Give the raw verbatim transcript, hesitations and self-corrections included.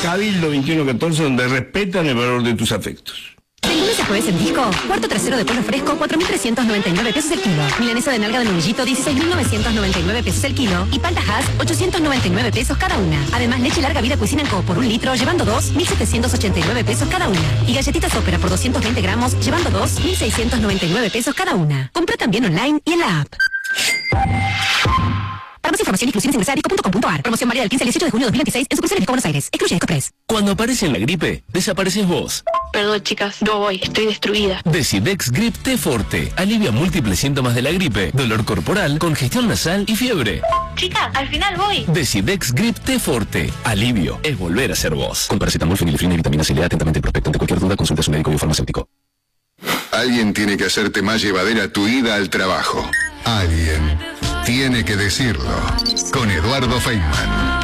Cabildo veintiuno catorce, donde respetan el valor de tus afectos. De lunes a jueves en Disco, cuarto trasero de pollo fresco, cuatro mil trescientos noventa y nueve pesos el kilo. Milanesa de nalga de novillito, dieciséis mil novecientos noventa y nueve pesos el kilo. Y palta Hass, ochocientos noventa y nueve pesos cada una. Además, leche larga vida Cuisine Co. por un litro, llevando dos, mil setecientos ochenta y nueve pesos cada una. Y galletitas Ópera por doscientos veinte gramos, llevando dos, mil seiscientos noventa y nueve pesos cada una. Compra también online y en la app. Para más información, inclusiones ingresa a disco punto com punto ar. Promoción válida del quince al dieciocho de junio de dos mil veintiséis en sucursales Disco Buenos Aires. Excluye Discopress. Cuando aparece en la gripe, desapareces vos. Perdón, chicas, no voy, estoy destruida. Decidex Grip T Forte alivia múltiples síntomas de la gripe, dolor corporal, congestión nasal y fiebre. Chicas, al final voy. Decidex Grip T Forte. Alivio es volver a ser vos. Con paracetamol, fenilefrina y vitamina C. Lea atentamente el prospecto. Ante cualquier duda, consulta a su médico y farmacéutico. Alguien tiene que hacerte más llevadera tu ida al trabajo. Alguien tiene que decirlo. Con Eduardo Feynman.